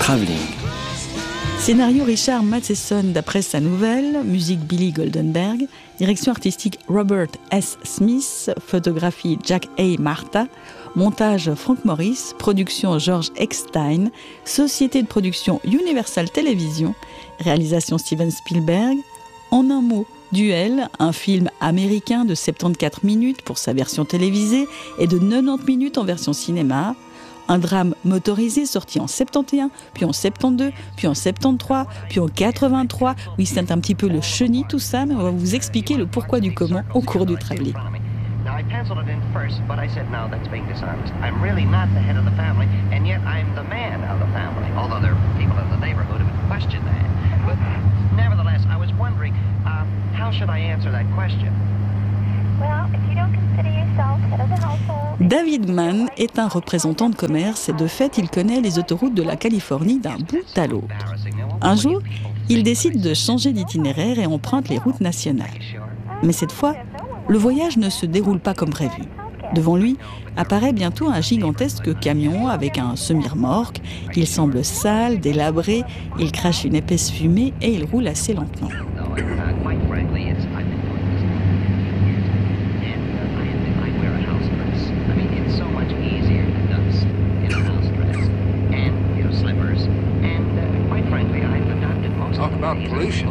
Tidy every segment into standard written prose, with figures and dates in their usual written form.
Travelling. Scénario Richard Matheson d'après sa nouvelle, musique Billy Goldenberg, direction artistique Robert S. Smith, photographie Jack A. Marta, montage Frank Morris, production George Eckstein, société de production Universal Television, réalisation Steven Spielberg. En un mot, Duel, un film américain de 74 minutes pour sa version télévisée et de 90 minutes en version cinéma. Un drame motorisé sorti en 71, puis en 72, puis en 73, puis en 83. Oui, c'est un petit peu le chenille tout ça, mais on va vous expliquer le pourquoi du comment au cours du travelling. I penciled it in first, but I said, no, that's being dishonest. I'm really not the head of the family, and yet I'm the man of the family, although there are people in the neighborhood who would question that. But nevertheless, I was wondering, how should I answer that question? Well, if you don't consider yourself head of the household... David Mann est un représentant de commerce et de fait, il connaît les autoroutes de la Californie d'un bout à l'autre. Un jour, il décide de changer d'itinéraire et emprunte les routes nationales. Mais cette fois, le voyage ne se déroule pas comme prévu. Devant lui apparaît bientôt un gigantesque camion avec un semi-remorque. Il semble sale, délabré, il crache une épaisse fumée et il roule assez lentement. Talk about pollution.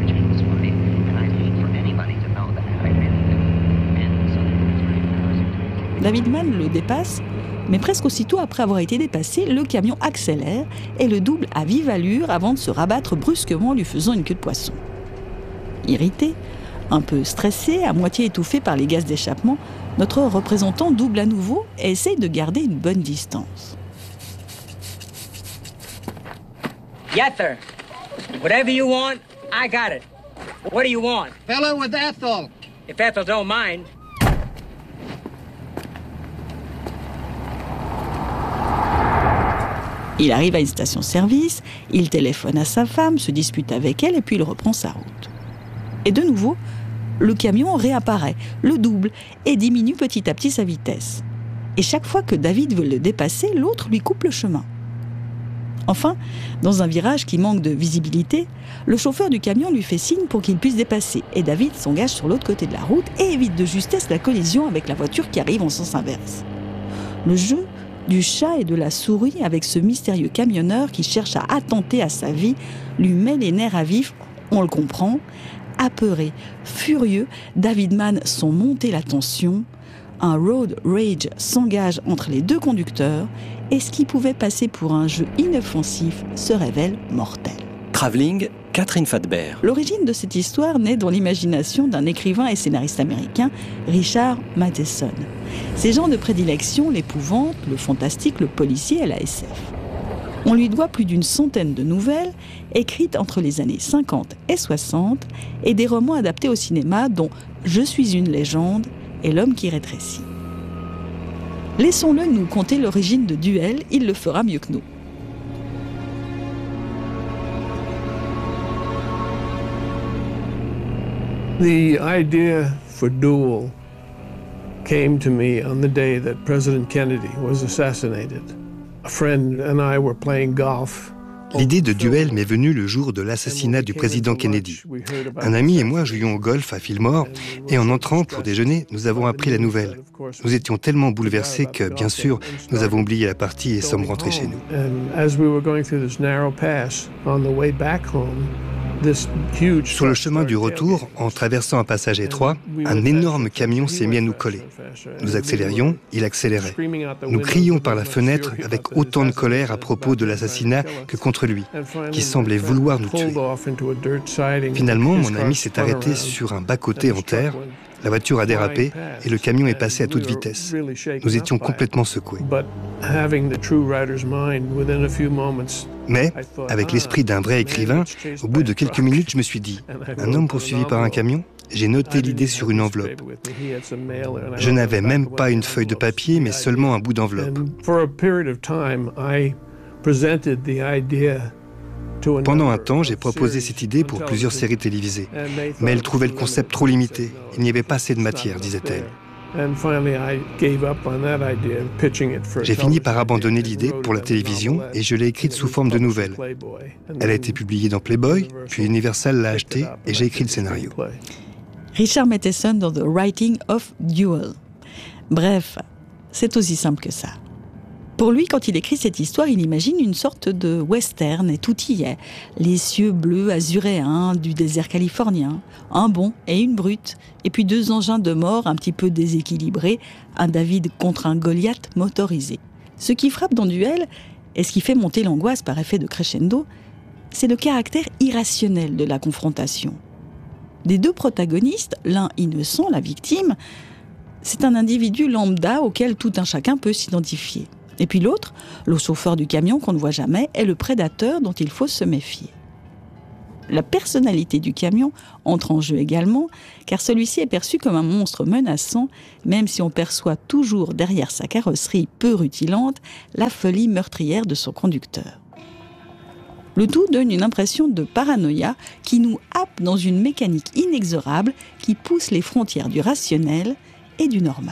David Mann le dépasse, mais presque aussitôt après avoir été dépassé, le camion accélère et le double à vive allure avant de se rabattre brusquement en lui faisant une queue de poisson. Irrité, un peu stressé, à moitié étouffé par les gaz d'échappement, notre représentant double à nouveau et essaye de garder une bonne distance. Yes, sir. Whatever you want, I got it. What do you want? Fella with Ethel. If Ethel don't mind. Il arrive à une station-service, il téléphone à sa femme, se dispute avec elle et puis il reprend sa route. Et de nouveau, le camion réapparaît, le double et diminue petit à petit sa vitesse. Et chaque fois que David veut le dépasser, l'autre lui coupe le chemin. Enfin, dans un virage qui manque de visibilité, le chauffeur du camion lui fait signe pour qu'il puisse dépasser et David s'engage sur l'autre côté de la route et évite de justesse la collision avec la voiture qui arrive en sens inverse. Le jeu du chat et de la souris avec ce mystérieux camionneur qui cherche à attenter à sa vie lui met les nerfs à vif, on le comprend. Apeuré, furieux, David Mann sent monter la tension. Un road rage s'engage entre les deux conducteurs et ce qui pouvait passer pour un jeu inoffensif se révèle mortel. Travelling, Catherine Fathbert. L'origine de cette histoire naît dans l'imagination d'un écrivain et scénariste américain, Richard Matheson. Ses genres de prédilection, l'épouvante, le fantastique, le policier et la SF. On lui doit plus d'une centaine de nouvelles, écrites entre les années 50 et 60, et des romans adaptés au cinéma dont « Je suis une légende » et L'homme qui rétrécit. Laissons-le nous conter l'origine de Duel, il le fera mieux que nous. The idea for Duel came to me on the day that President Kennedy was assassinated. A friend and I were playing golf. L'idée de Duel m'est venue le jour de l'assassinat du président Kennedy. Un ami et moi jouions au golf à Fillmore et en entrant pour déjeuner, nous avons appris la nouvelle. Nous étions tellement bouleversés que, bien sûr, nous avons oublié la partie et sommes rentrés chez nous. Sur le chemin du retour, en traversant un passage étroit, un énorme camion s'est mis à nous coller. Nous accélérions, il accélérait. Nous crions par la fenêtre avec autant de colère à propos de l'assassinat que contre lui, qui semblait vouloir nous tuer. Finalement, mon ami s'est arrêté sur un bas-côté en terre. La voiture a dérapé et le camion est passé à toute vitesse. Nous étions complètement secoués. Mais, avec l'esprit d'un vrai écrivain, au bout de quelques minutes, je me suis dit, un homme poursuivi par un camion ? J'ai noté l'idée sur une enveloppe. Je n'avais même pas une feuille de papier, mais seulement un bout d'enveloppe. Pendant un temps, j'ai proposé cette idée pour plusieurs séries télévisées. Mais elles trouvaient le concept trop limité. Il n'y avait pas assez de matière, disait-elle. J'ai fini par abandonner l'idée pour la télévision et je l'ai écrite sous forme de nouvelle. Elle a été publiée dans Playboy, puis Universal l'a achetée et j'ai écrit le scénario. Richard Matheson dans The Writing of Duel. Bref, c'est aussi simple que ça. Pour lui, quand il écrit cette histoire, il imagine une sorte de western et tout y est. Les cieux bleus azuréens du désert californien, un bon et une brute, et puis 2 engins de mort un petit peu déséquilibrés, un David contre un Goliath motorisé. Ce qui frappe dans Duel, et ce qui fait monter l'angoisse par effet de crescendo, c'est le caractère irrationnel de la confrontation. Des 2 protagonistes, l'un innocent, la victime, c'est un individu lambda auquel tout un chacun peut s'identifier. Et puis l'autre, le chauffeur du camion qu'on ne voit jamais, est le prédateur dont il faut se méfier. La personnalité du camion entre en jeu également, car celui-ci est perçu comme un monstre menaçant, même si on perçoit toujours derrière sa carrosserie peu rutilante la folie meurtrière de son conducteur. Le tout donne une impression de paranoïa qui nous happe dans une mécanique inexorable qui pousse les frontières du rationnel et du normal.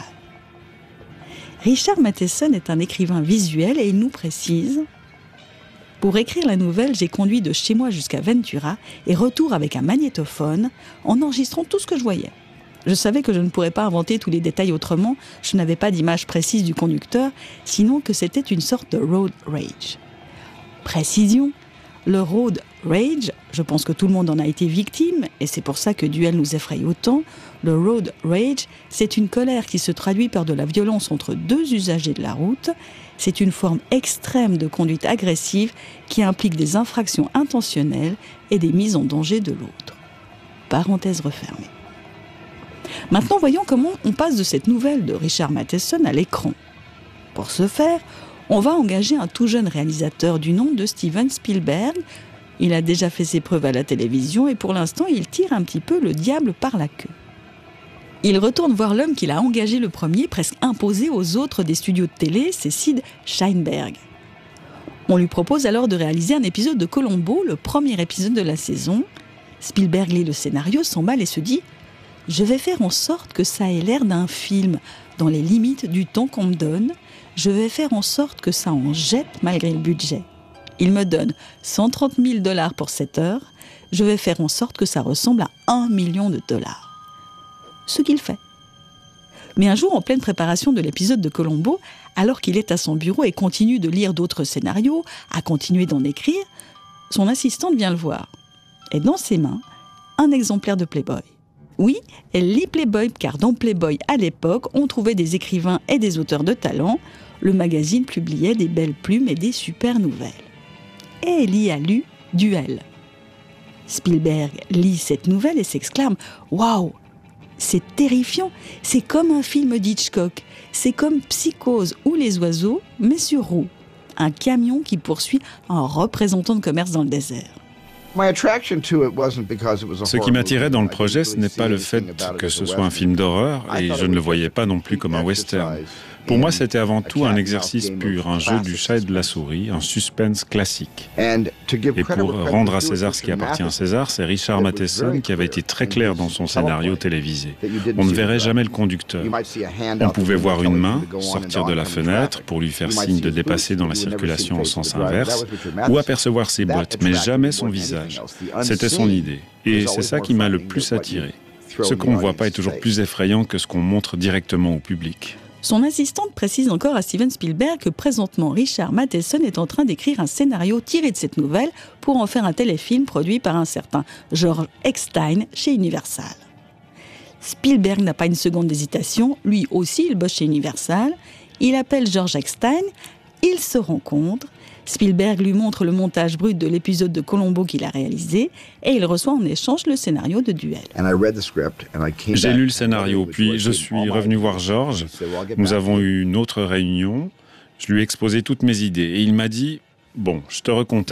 Richard Matheson est un écrivain visuel et il nous précise « Pour écrire la nouvelle, j'ai conduit de chez moi jusqu'à Ventura et retour avec un magnétophone en enregistrant tout ce que je voyais. Je savais que je ne pourrais pas inventer tous les détails autrement, je n'avais pas d'image précise du conducteur, sinon que c'était une sorte de road rage. » Précision, le road rage, je pense que tout le monde en a été victime, et c'est pour ça que Duel nous effraie autant. Le road rage, c'est une colère qui se traduit par de la violence entre 2 usagers de la route. C'est une forme extrême de conduite agressive qui implique des infractions intentionnelles et des mises en danger de l'autre. Parenthèse refermée. Maintenant, voyons comment on passe de cette nouvelle de Richard Matheson à l'écran. Pour ce faire, on va engager un tout jeune réalisateur du nom de Steven Spielberg. Il a déjà fait ses preuves à la télévision et pour l'instant, il tire un petit peu le diable par la queue. Il retourne voir l'homme qu'il a engagé le premier, presque imposé aux autres des studios de télé, c'est Sid Sheinberg. On lui propose alors de réaliser un épisode de Columbo, le premier épisode de la saison. Spielberg lit le scénario, s'emballe et se dit « Je vais faire en sorte que ça ait l'air d'un film, dans les limites du temps qu'on me donne. Je vais faire en sorte que ça en jette malgré le budget. Il me donne 130 000 $ pour 7 heures. Je vais faire en sorte que ça ressemble à 1 million $. Ce qu'il fait. Mais un jour, en pleine préparation de l'épisode de Columbo, alors qu'il est à son bureau et continue de lire d'autres scénarios, à continuer d'en écrire, son assistante vient le voir. Et dans ses mains, un exemplaire de Playboy. Oui, elle lit Playboy, car dans Playboy, à l'époque, on trouvait des écrivains et des auteurs de talent. Le magazine publiait des belles plumes et des super nouvelles. Et elle y a lu Duel. Spielberg lit cette nouvelle et s'exclame « Waouh ! C'est terrifiant, c'est comme un film d'Hitchcock, c'est comme Psychose ou Les Oiseaux, mais sur roue. Un camion qui poursuit un représentant de commerce dans le désert. » Ce qui m'attirait dans le projet, ce n'est pas le fait que ce soit un film d'horreur, et je ne le voyais pas non plus comme un western. Pour moi, c'était avant tout un exercice pur, un jeu du chat et de la souris, un suspense classique. Et pour rendre à César ce qui appartient à César, c'est Richard Matheson qui avait été très clair dans son scénario télévisé. On ne verrait jamais le conducteur. On pouvait voir une main sortir de la fenêtre pour lui faire signe de dépasser dans la circulation au sens inverse, ou apercevoir ses bottes, mais jamais son visage. C'était son idée. Et c'est ça qui m'a le plus attiré. Ce qu'on ne voit pas est toujours plus effrayant que ce qu'on montre directement au public. Son assistante précise encore à Steven Spielberg que présentement Richard Matheson est en train d'écrire un scénario tiré de cette nouvelle pour en faire un téléfilm produit par un certain George Eckstein chez Universal. Spielberg n'a pas une seconde d'hésitation, lui aussi il bosse chez Universal. Il appelle George Eckstein, ils se rencontrent. Spielberg lui montre le montage brut de l'épisode de Columbo qu'il a réalisé et il reçoit en échange le scénario de Duel. J'ai lu le scénario, puis je suis revenu voir George. Nous avons eu une autre réunion. Je lui ai exposé toutes mes idées et il m'a dit « Bon, je te recontacte ».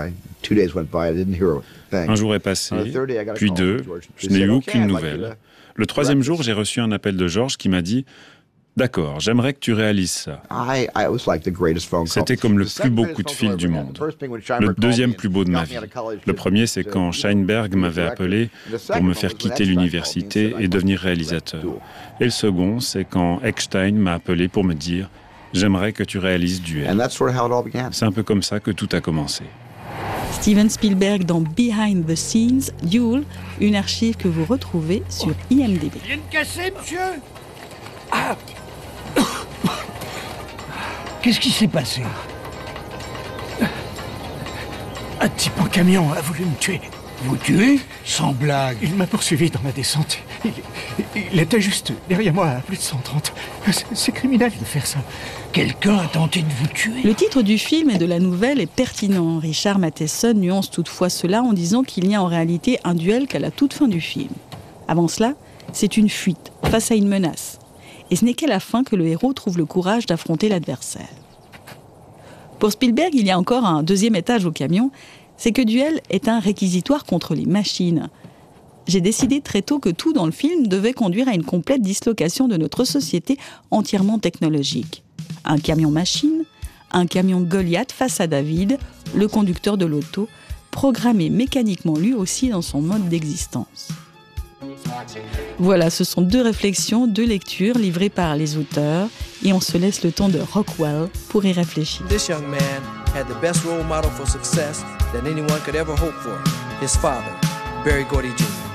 Un jour est passé, puis 2, je n'ai eu aucune nouvelle. Le 3e jour, j'ai reçu un appel de George qui m'a dit « D'accord, j'aimerais que tu réalises ça. C'était comme le plus beau coup de fil du monde. Le deuxième plus beau de ma vie. Le premier, c'est quand Sheinberg m'avait appelé pour me faire quitter l'université et devenir réalisateur. Et le second, c'est quand Eckstein m'a appelé pour me dire « J'aimerais que tu réalises Duel ». C'est un peu comme ça que tout a commencé. Steven Spielberg dans Behind the Scenes, Duel, une archive que vous retrouvez sur IMDb. Rien de cassé, monsieur? Qu'est-ce qui s'est passé? Un type en camion a voulu me tuer. Vous tuer? Sans blague. Il m'a poursuivi dans la descente. Il était juste derrière moi à plus de 130. C'est criminel de faire ça. Quelqu'un a tenté de vous tuer? Le titre du film et de la nouvelle est pertinent. Richard Matheson nuance toutefois cela en disant qu'il n'y a en réalité un duel qu'à la toute fin du film. Avant cela, c'est une fuite face à une menace. Et ce n'est qu'à la fin que le héros trouve le courage d'affronter l'adversaire. Pour Spielberg, il y a encore un deuxième étage au camion, c'est que Duel est un réquisitoire contre les machines. J'ai décidé très tôt que tout dans le film devait conduire à une complète dislocation de notre société entièrement technologique. Un camion-machine, un camion Goliath face à David, le conducteur de l'auto, programmé mécaniquement lui aussi dans son mode d'existence. Voilà, ce sont deux réflexions, deux lectures livrées par les auteurs et on se laisse le temps de Rockwell pour y réfléchir. This young man had the best role model for success that anyone could ever hope for, his father, Berry Gordy Jr.